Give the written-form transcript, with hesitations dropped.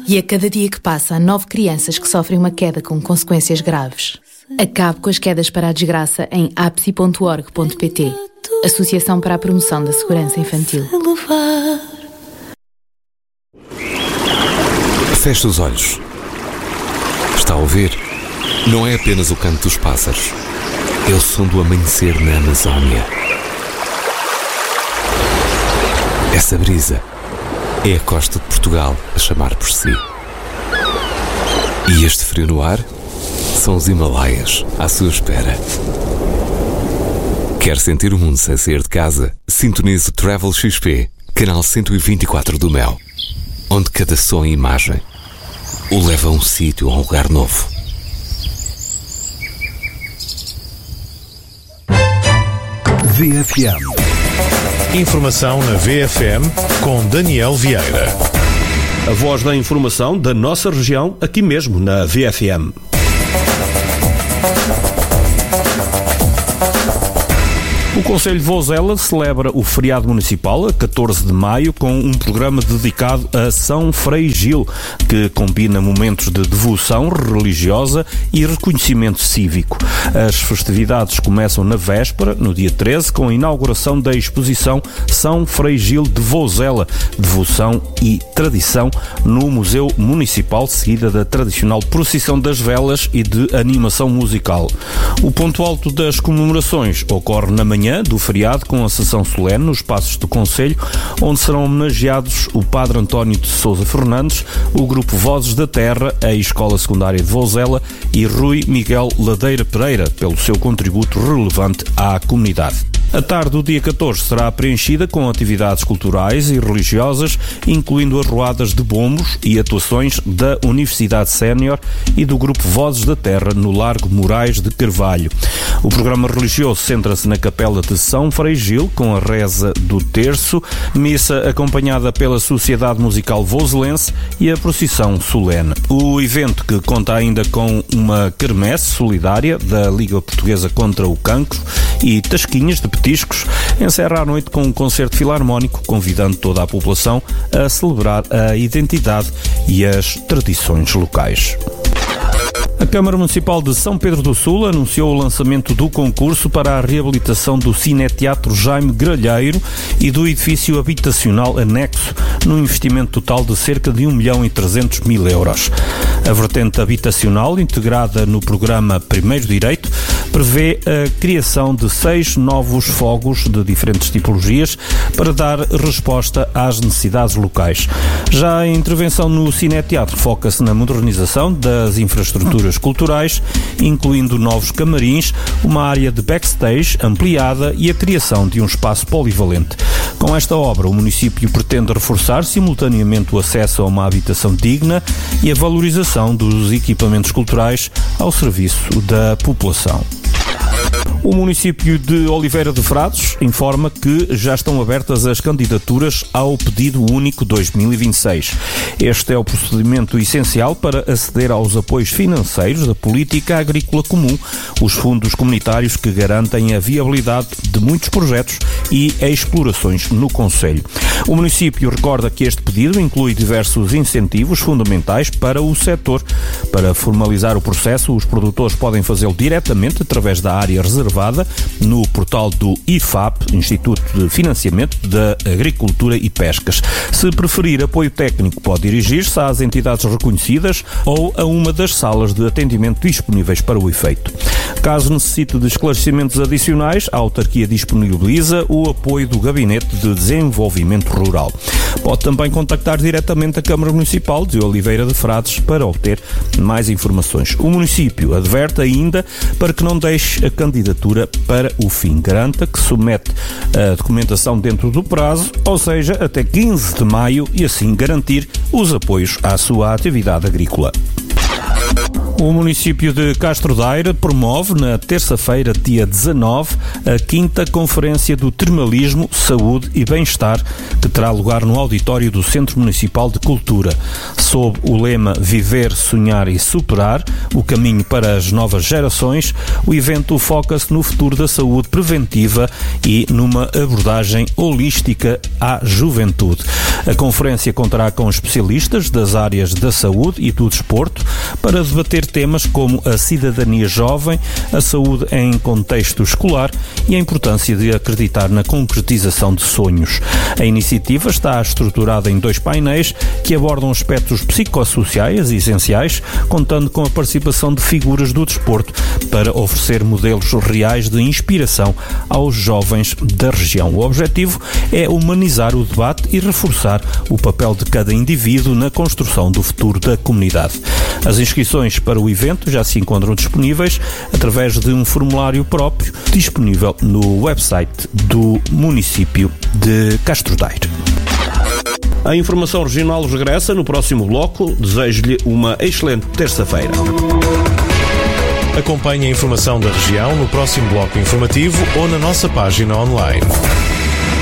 E a cada dia que passa, há 9 crianças que sofrem uma queda com consequências graves. Acabe com as quedas para a desgraça em apsi.org.pt, Associação para a Promoção da Segurança Infantil. Feche os olhos. Está a ouvir? Não é apenas o canto dos pássaros. É o som do amanhecer na Amazónia. Essa brisa é a costa de Portugal a chamar por si. E este frio no ar são os Himalaias à sua espera. Quer sentir o mundo sem sair de casa? Sintonize o Travel XP, canal 124 do Mel, onde cada som e imagem o leva a um sítio, a um lugar novo. VFM. Informação na VFM com Daniel Vieira. A voz da informação da nossa região, aqui mesmo na VFM. O Concelho de Vozela celebra o feriado municipal, a 14 de maio, com um programa dedicado a São Frei Gil, que combina momentos de devoção religiosa e reconhecimento cívico. As festividades começam na véspera, no dia 13, com a inauguração da exposição São Frei Gil de Vozela, Devoção e Tradição, no Museu Municipal, seguida da tradicional procissão das velas e de animação musical. O ponto alto das comemorações ocorre na manhã do feriado, com a sessão solene nos Passos do Concelho, onde serão homenageados o Padre António de Sousa Fernandes, o Grupo Vozes da Terra, a Escola Secundária de Vozela e Rui Miguel Ladeira Pereira, pelo seu contributo relevante à comunidade. A tarde do dia 14 será preenchida com atividades culturais e religiosas, incluindo arruadas de bombos e atuações da Universidade Sénior e do Grupo Vozes da Terra no Largo Moraes de Carvalho. O programa religioso centra-se na Capela de São Frei Gil, com a reza do terço, missa acompanhada pela Sociedade Musical Voselense e a procissão solene. O evento, que conta ainda com uma quermesse solidária da Liga Portuguesa contra o Cancro e tasquinhas de petiscos, encerra a noite com um concerto filarmónico, convidando toda a população a celebrar a identidade e as tradições locais. A Câmara Municipal de São Pedro do Sul anunciou o lançamento do concurso para a reabilitação do Cineteatro Jaime Gralheiro e do edifício habitacional anexo, num investimento total de cerca de 1.300.000 euros. A vertente habitacional, integrada no programa Primeiro Direito, prevê a criação de 6 novos fogos de diferentes tipologias para dar resposta às necessidades locais. Já a intervenção no Cineteatro foca-se na modernização das infraestruturas culturais, incluindo novos camarins, uma área de backstage ampliada e a criação de um espaço polivalente. Com esta obra, o município pretende reforçar simultaneamente o acesso a uma habitação digna e a valorização dos equipamentos culturais ao serviço da população. O município de Oliveira de Frades informa que já estão abertas as candidaturas ao Pedido Único 2026. Este é o procedimento essencial para aceder aos apoios financeiros da Política Agrícola Comum, os fundos comunitários que garantem a viabilidade de muitos projetos e explorações no concelho. O município recorda que este pedido inclui diversos incentivos fundamentais para o setor. Para formalizar o processo, os produtores podem fazê-lo diretamente através da área reservada no portal do IFAP, Instituto de Financiamento da Agricultura e Pescas. Se preferir apoio técnico, pode dirigir-se às entidades reconhecidas ou a uma das salas de atendimento disponíveis para o efeito. Caso necessite de esclarecimentos adicionais, a autarquia disponibiliza o apoio do Gabinete de Desenvolvimento Rural. Pode também contactar diretamente a Câmara Municipal de Oliveira de Frades para obter mais informações. O município adverte ainda para que não deixe a candidatura para o fim. Garanta que submete a documentação dentro do prazo, ou seja, até 15 de maio, e assim garantir os apoios à sua atividade agrícola. O município de Castro Daire promove na terça-feira, dia 19, a 5ª Conferência do Termalismo, Saúde e Bem-Estar, que terá lugar no auditório do Centro Municipal de Cultura. Sob o lema Viver, Sonhar e Superar, o caminho para as novas gerações, o evento foca-se no futuro da saúde preventiva e numa abordagem holística à juventude. A conferência contará com especialistas das áreas da saúde e do desporto para debater temas como a cidadania jovem, a saúde em contexto escolar e a importância de acreditar na concretização de sonhos. A iniciativa está estruturada em 2 painéis que abordam aspectos psicossociais essenciais, contando com a participação de figuras do desporto para oferecer modelos reais de inspiração aos jovens da região. O objetivo é humanizar o debate e reforçar o papel de cada indivíduo na construção do futuro da comunidade. As inscrições para o evento já se encontram disponíveis através de um formulário próprio disponível no website do município de Castro Daire. A informação regional regressa no próximo bloco. Desejo-lhe uma excelente terça-feira. Acompanhe a informação da região no próximo bloco informativo ou na nossa página online.